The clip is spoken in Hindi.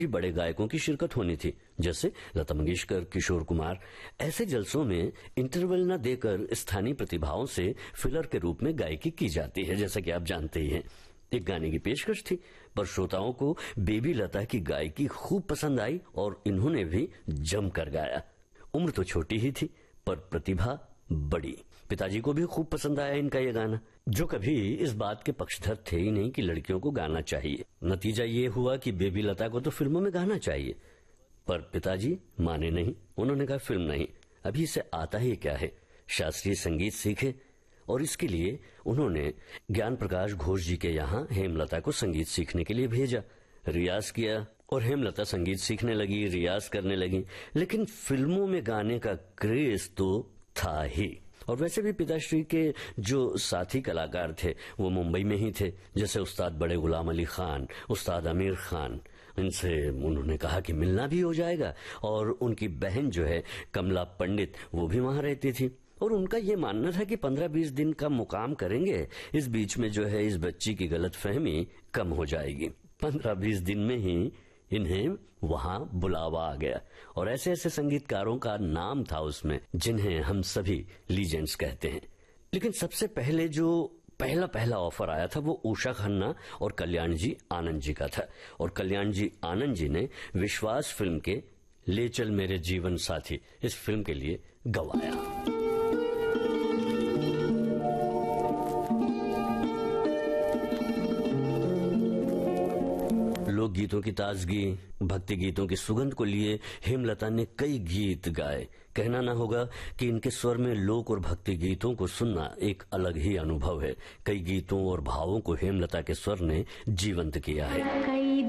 बड़े गायकों की शिरकत होनी थी, जैसे लता मंगेशकर, किशोर कुमार। ऐसे जलसों में इंटरवल न देकर स्थानीय प्रतिभाओं से फिलर के रूप में गायकी की जाती है, जैसा कि आप जानते ही हैं। एक गाने की पेशकश थी, पर श्रोताओं को बेबी लता की गायकी खूब पसंद आई और इन्होंने भी जमकर गाया। उम्र तो छोटी ही थी, पर प्रतिभा बड़ी। पिताजी को भी खूब पसंद आया इनका ये गाना, जो कभी इस बात के पक्षधर थे ही नहीं कि लड़कियों को गाना चाहिए। नतीजा ये हुआ कि बेबी लता को तो फिल्मों में गाना चाहिए, पर पिताजी माने नहीं। उन्होंने कहा फिल्म नहीं, अभी इसे आता ही क्या है, शास्त्रीय संगीत सीखे। और इसके लिए उन्होंने ज्ञान प्रकाश घोष जी के यहाँ हेमलता को संगीत सीखने के लिए भेजा। रियाज किया और हेमलता संगीत सीखने लगी, रियाज करने लगी, लेकिन फिल्मों में गाने का क्रेज तो था ही। और वैसे भी पिताश्री के जो साथी कलाकार थे वो मुंबई में ही थे, जैसे उस्ताद बड़े गुलाम अली खान, उस्ताद आमिर खान। इनसे उन्होंने कहा कि मिलना भी हो जाएगा। और उनकी बहन जो है कमला पंडित, वो भी वहां रहती थी। और उनका ये मानना था कि 15-20 दिन का मुकाम करेंगे, इस बीच में जो है इस बच्ची की गलतफहमी कम हो जाएगी। 15-20 दिन में ही इन्हें वहां बुलावा आ गया। और ऐसे ऐसे संगीतकारों का नाम था उसमें जिन्हें हम सभी लीजेंड्स कहते हैं। लेकिन सबसे पहले जो पहला ऑफर आया था वो उषा खन्ना और कल्याण जी आनंद जी का था। और कल्याण जी आनंद जी ने विश्वास फिल्म के ले चल मेरे जीवन साथी इस फिल्म के लिए गवाया। लोक गीतों की ताजगी, भक्ति गीतों की सुगंध को लिए हेमलता ने कई गीत गाए। कहना ना होगा कि इनके स्वर में लोक और भक्ति गीतों को सुनना एक अलग ही अनुभव है। कई गीतों और भावों को हेमलता के स्वर ने जीवंत किया है।